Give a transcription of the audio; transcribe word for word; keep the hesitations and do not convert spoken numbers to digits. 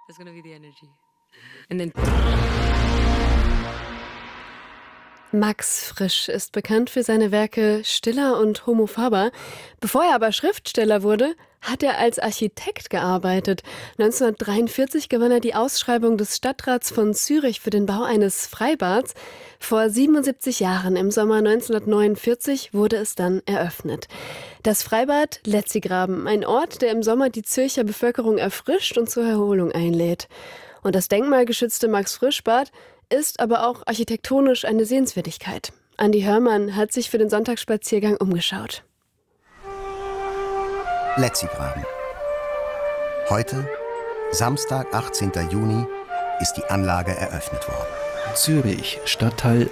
That's gonna be the energy. And then Max Frisch ist bekannt für seine Werke Stiller und Homo Faber. Bevor er aber Schriftsteller wurde, hat er als Architekt gearbeitet. neunzehnhundertdreiundvierzig gewann er die Ausschreibung des Stadtrats von Zürich für den Bau eines Freibads. Vor siebenundsiebzig Jahren, im Sommer neunzehnhundertneunundvierzig, wurde es dann eröffnet. Das Freibad Letzigraben, ein Ort, der im Sommer die Zürcher Bevölkerung erfrischt und zur Erholung einlädt. Und das denkmalgeschützte Max-Frisch-Bad ist aber auch architektonisch eine Sehenswürdigkeit. Andi Hörmann hat sich für den Sonntagsspaziergang umgeschaut. Letzigraben. Heute, Samstag, achtzehnten Juni, ist die Anlage eröffnet worden. Zürich, Stadtteil